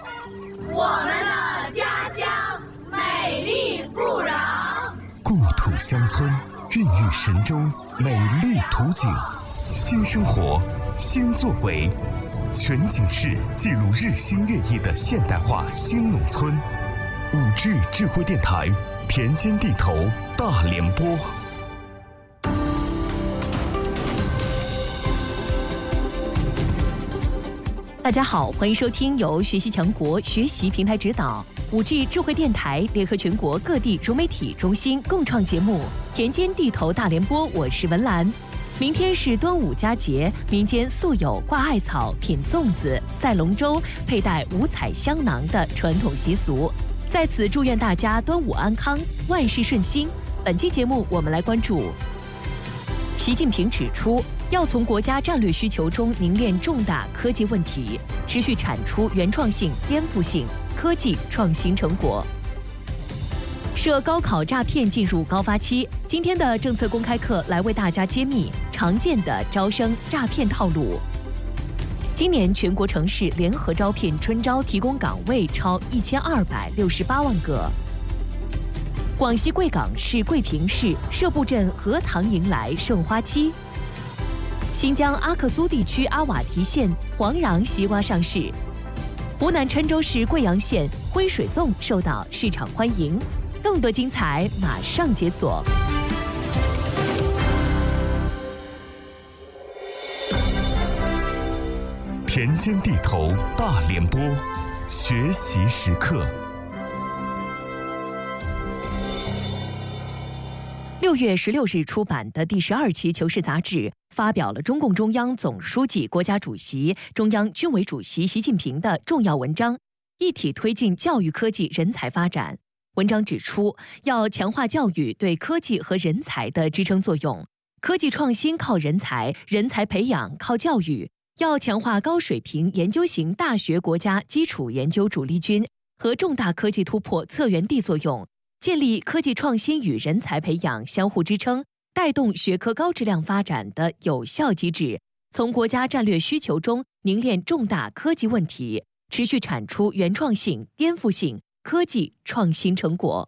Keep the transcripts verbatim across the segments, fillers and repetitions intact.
我们的家乡美丽富饶， 故土乡村孕育神州美丽图景，新生活，新作为，全景式记录日新月异的现代化新农村。五 G 智慧电台，田间地头大联播。 大家好，欢迎收听由学习强国学习平台指导、五 G 智慧电台联合全国各地融媒体中心共创节目《田间地头大联播》，我是文兰。明天是端午佳节，民间素有挂艾草、品粽子、赛龙舟、佩戴五彩香囊的传统习俗。在此祝愿大家端午安康，万事顺心。本期节目我们来关注。习近平指出，要从国家战略需求中凝练重大科技问题，持续产出原创性、颠覆性科技创新成果。涉高考诈骗进入高发期，今天的政策公开课来为大家揭秘常见的招生诈骗套路。今年全国城市联合招聘春招提供岗位超一千二百六十八万个。广西贵港市桂平市社部镇荷塘迎来盛花期。新疆阿克苏地区阿瓦提县黄瓤西瓜上市。湖南郴州市贵阳县灰水粽受到市场欢迎。更多精彩马上解锁。 田间地头大联播，学习时刻。 六月十六日出版的第十二期《求是》杂志发表了中共中央总书记、国家主席、中央军委主席习近平的重要文章，一体推进教育科技人才发展。文章指出，要强化教育对科技和人才的支撑作用，科技创新靠人才，人才培养靠教育。要强化高水平研究型大学国家基础研究主力军和重大科技突破策源地作用，建立科技创新与人才培养相互支撑、带动学科高质量发展的有效机制，从国家战略需求中凝练重大科技问题，持续产出原创性、颠覆性科技创新成果。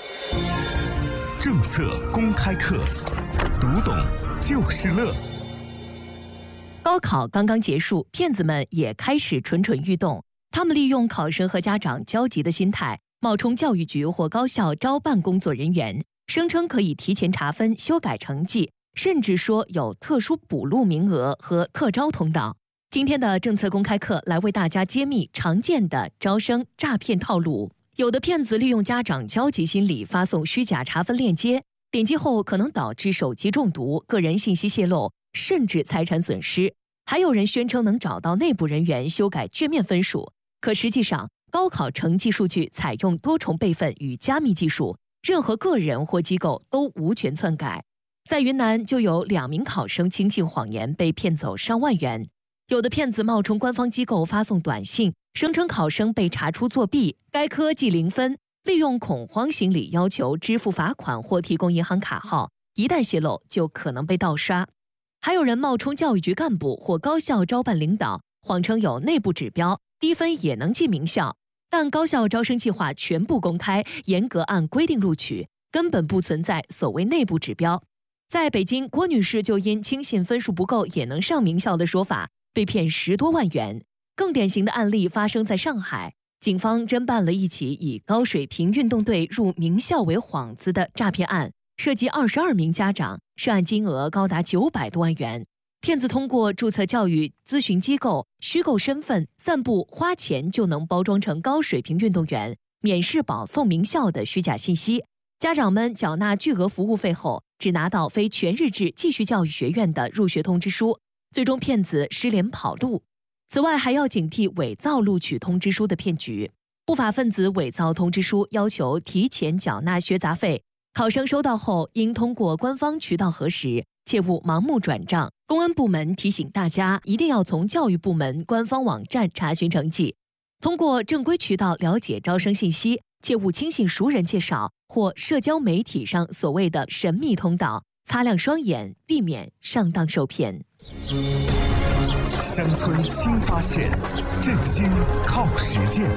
政策公开课，读懂就是乐。 高考刚刚结束，骗子们也开始蠢蠢欲动。他们利用考生和家长焦急的心态，冒充教育局或高校招办工作人员，声称可以提前查分、修改成绩，甚至说有特殊补录名额和特招通道。今天的政策公开课来为大家揭秘常见的招生诈骗套路。有的骗子利用家长焦急心理，发送虚假查分链接，点击后可能导致手机中毒、个人信息泄露，甚至财产损失。还有人宣称能找到内部人员修改卷面分数，可实际上高考成绩数据采用多重备份与加密技术，任何个人或机构都无权篡改。在云南就有两名考生轻信谎言被骗走上万元。有的骗子冒充官方机构发送短信，声称考生被查出作弊，该科记零分，利用恐慌心理要求支付罚款或提供银行卡号，一旦泄露就可能被盗刷。还有人冒充教育局干部或高校招办领导，谎称有内部指标，低分也能进名校，但高校招生计划全部公开，严格按规定录取，根本不存在所谓内部指标。在北京，郭女士就因轻信分数不够也能上名校的说法，被骗十多万元。更典型的案例发生在上海，警方侦办了一起以高水平运动队入名校为幌子的诈骗案，涉及二十二名家长，涉案金额高达九百多万元。骗子通过注册教育咨询机构、虚构身份，散布花钱就能包装成高水平运动员、免试保送名校的虚假信息。家长们缴纳巨额服务费后，只拿到非全日制继续教育学院的入学通知书，最终骗子失联跑路。此外，还要警惕伪造录取通知书的骗局。不法分子伪造通知书，要求提前缴纳学杂费，考生收到后应通过官方渠道核实，切勿盲目转账。公安部门提醒大家，一定要从教育部门官方网站查询成绩，通过正规渠道了解招生信息，切勿轻信熟人介绍或社交媒体上所谓的神秘通道，擦亮双眼，避免上当受骗。 乡村新发现，振兴靠实践。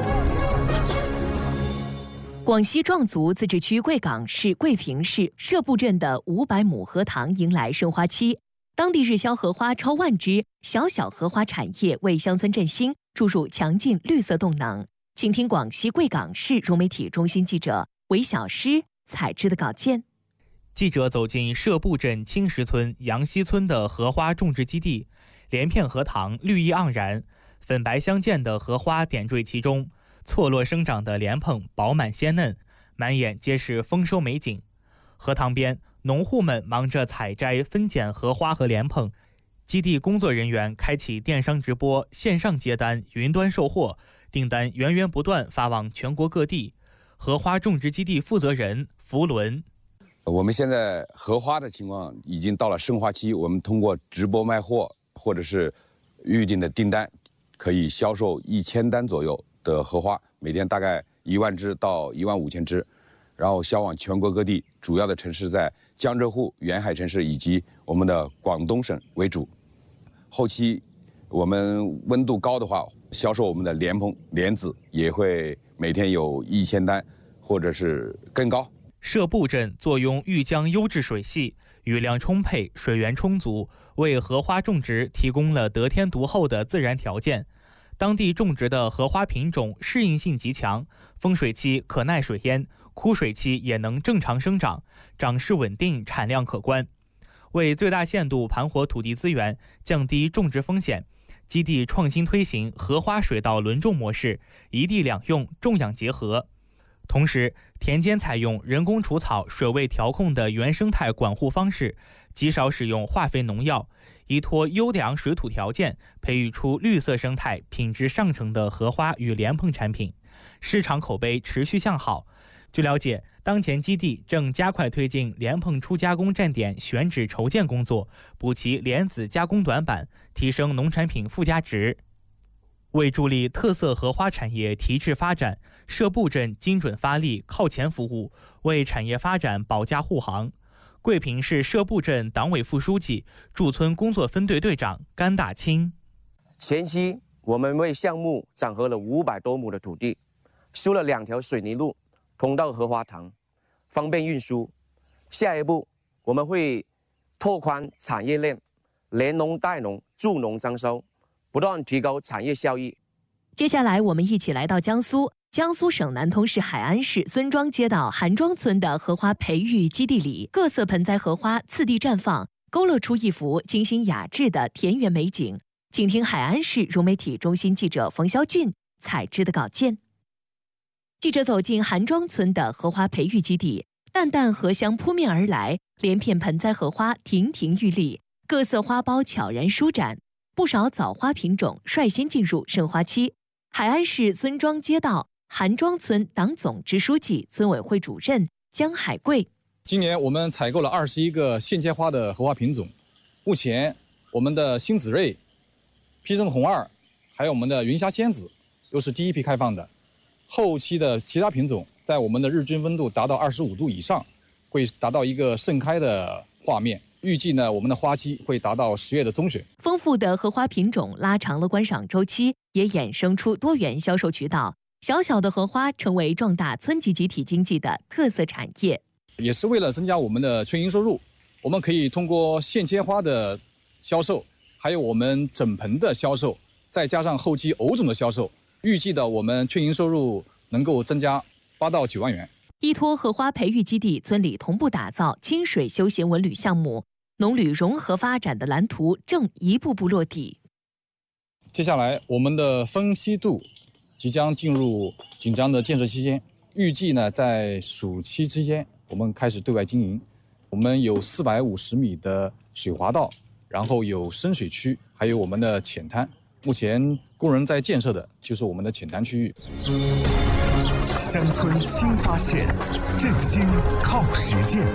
广西壮族自治区贵港市贵平市社埠镇的五百亩荷塘迎来盛花期，当地日销荷花超万枝，小小荷花产业为乡村振兴注入强劲绿色动能。请听广西贵港市融媒体中心记者韦小诗采制的稿件。 记者走进社埠镇青石村杨溪村的荷花种植基地，连片荷塘绿意盎然，粉白相间的荷花点缀其中，错落生长的莲蓬饱满鲜嫩，满眼皆是丰收美景。荷塘边，农户们忙着采摘分拣荷花和莲蓬，基地工作人员开启电商直播，线上接单，云端售货，订单源源不断发往全国各地。荷花种植基地负责人福伦， 我们现在荷花的情况已经到了盛花期，我们通过直播卖货或者是预定的订单，可以销售一千单左右的荷花，每天大概一万只到一万五千只，然后销往全国各地，主要的城市在江浙沪沿海城市以及我们的广东省为主。后期我们温度高的话，销售我们的莲蓬、莲子也会每天有一千单，或者是更高。 社埠镇坐拥豫江优质水系，雨量充沛，水源充足，为荷花种植提供了得天独厚的自然条件。当地种植的荷花品种适应性极强，丰水期可耐水淹，枯水期也能正常生长，长势稳定，产量可观。为最大限度盘活土地资源，降低种植风险，基地创新推行荷花水稻轮种模式，一地两用，种养结合。同时，田间采用人工除草、水位调控的原生态管护方式，极少使用化肥农药，依托优良水土条件，培育出绿色生态、品质上乘的荷花与莲蓬产品，市场口碑持续向好。据了解，当前基地正加快推进莲蓬初加工站点选址筹建工作，补齐莲子加工短板，提升农产品附加值。为助力特色荷花产业提质发展，社埠镇精准发力，靠前服务，为产业发展保驾护航。贵平市社埠镇党委副书记、驻村工作分队队长甘大清， 前期我们为项目整合了五百多亩的土地，修了两条水泥路通到荷花塘，方便运输。下一步我们会拓宽产业链，连农带农，助农增收，不断提高产业效益。 接下来，我们一起来到江苏，江苏省南通市海安市孙庄街道韩庄村的荷花培育基地里，各色盆栽荷花次第绽放，勾勒出一幅清新雅致的田园美景。请听海安市融媒体中心记者冯肖俊采制的稿件。记者走进韩庄村的荷花培育基地，淡淡荷香扑面而来，连片盆栽荷花亭亭玉立，各色花苞悄然舒展，不少早花品种率先进入盛花期。海安市孙庄街道韩庄村党总支书记、村委会主任江海贵， 今年我们采购了二十一个现结花的荷花品种，目前我们的星子瑞、披正红二，还有我们的云霞仙子都是第一批开放的。后期的其他品种在我们的日均温度达到二十五度以上，会达到一个盛开的画面。预计呢，我们的花期会达到十月的中旬。 丰富的荷花品种拉长了观赏周期，也衍生出多元销售渠道。小小的荷花成为壮大村级集体经济的特色产业， 也是为了增加我们的村营收入。我们可以通过现切花的销售，还有我们整盆的销售，再加上后期偶种的销售，预计的我们村营收入能够增加八到九万元。 依托荷花培育基地，村里同步打造清水休闲文旅项目，农旅融合发展的蓝图正一步步落地。 接下来，我们的丰溪渡即将进入紧张的建设期间，预计呢在暑期之间，我们开始对外经营。我们有四百五十米的水滑道，然后有深水区，还有我们的浅滩。目前工人在建设的就是我们的浅滩区域。 乡村新发现，振兴靠实践。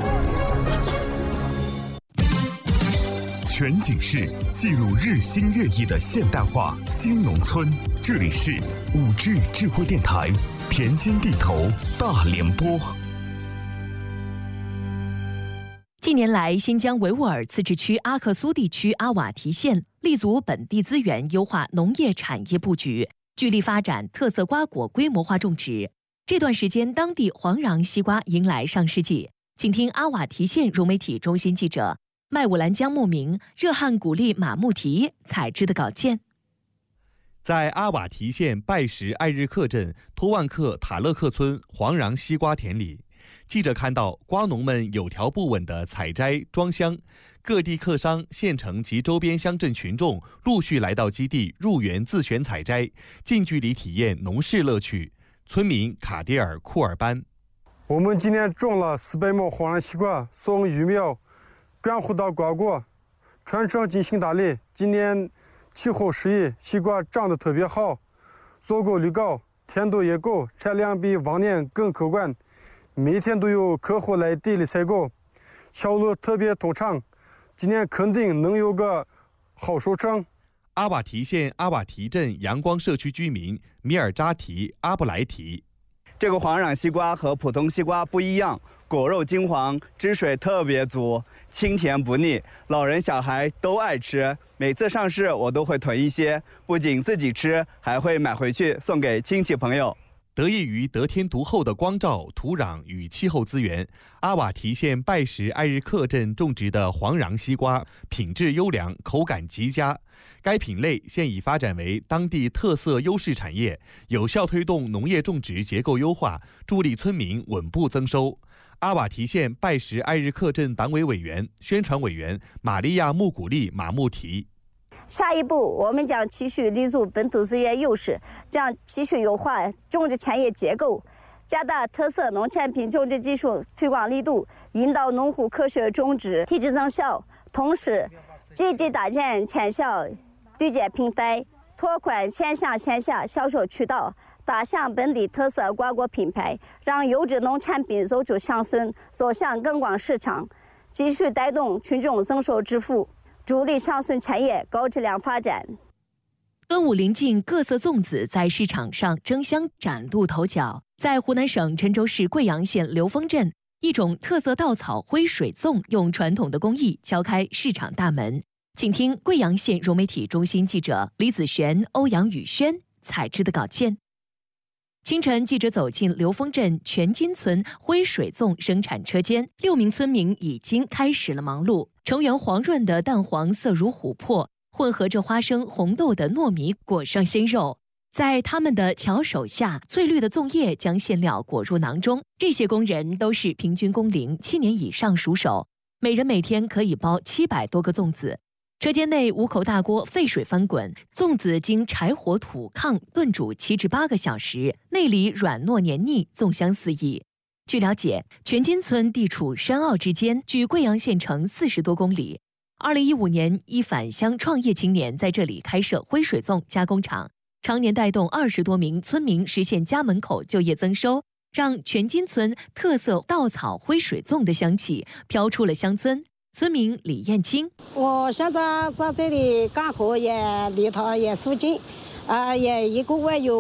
全景式记录日新月异的现代化新农村，这里是五 G 智慧电台田间地头大联播。 近年来，新疆维吾尔自治区阿克苏地区阿瓦提县立足本地资源，优化农业产业布局，聚力发展特色瓜果规模化种植。这段时间，当地黄瓤西瓜迎来上市季。请听阿瓦提县融媒体中心记者麦武兰江牧民、热汗古力马木提采制的稿件。 在阿瓦提县拜什艾日克镇托万克塔勒克村黄瓤西瓜田里，记者看到瓜农们有条不紊地采摘装箱，各地客商、县城及周边乡镇群众陆续来到基地入园自选采摘，近距离体验农事乐趣。村民卡迪尔库尔班： 我们今年种了四百亩黄瓤西瓜，从育苗、干活到瓜果，传承进行打理。今年气候适宜，西瓜长得特别好，收购率高，甜度也够，产量比往年更可观。每天都有客户来地里采购，销路特别通畅。今年肯定能有个好收成。 阿瓦提县阿瓦提镇阳光社区居民米尔扎提阿布莱提： 这个黄瓤西瓜和普通西瓜不一样，果肉金黄，汁水特别足，清甜不腻，老人小孩都爱吃。每次上市我都会囤一些，不仅自己吃，还会买回去送给亲戚朋友。 得益于得天独厚的光照、土壤与气候资源，阿瓦提县拜什艾日克镇种植的黄瓤西瓜品质优良，口感极佳。该品类现已发展为当地特色优势产业，有效推动农业种植结构优化，助力村民稳步增收。阿瓦提县拜什艾日克镇党委委员、宣传委员玛利亚·穆古利马穆提： 下一步，我们将继续立足本土资源优势，将继续优化种植产业结构，加大特色农产品种植技术推广力度，引导农户科学种植，提质增效。同时，积极搭建线下对接平台，拓宽线上线下销售渠道，打响本地特色瓜果品牌，让优质农产品走出乡村，走向更广市场，继续带动群众增收致富，助力乡村产业高质量发展。 端午临近，各色粽子在市场上争相崭露头角。在湖南省郴州市贵阳县刘峰镇，一种特色稻草灰水粽用传统的工艺敲开市场大门。请听贵阳县融媒体中心记者李子璇、欧阳宇轩采制的稿件。清晨，记者走进刘峰镇全金村灰水粽生产车间，六名村民已经开始了忙碌。成圆黄润的蛋黄色如琥珀，混合着花生、红豆的糯米裹上鲜肉，在他们的巧手下，翠绿的粽叶将馅料裹入囊中。这些工人都是平均工龄七年以上熟手，每人每天可以包七百多个粽子。车间内五口大锅沸水翻滚，粽子经柴火土炕炖煮七至八个小时，内里软糯黏腻，粽香四溢。据了解，全金村地处山坳之间，距贵阳县城四十多公里。二零一五年，一返乡创业青年在这里开设灰水粽加工厂，常年带动二十多名村民实现家门口就业增收，让全金村特色稻草灰水粽的香气飘出了乡村。村民李艳青： 我现在在这里干活也里头也舒静，啊、呃，也一个月有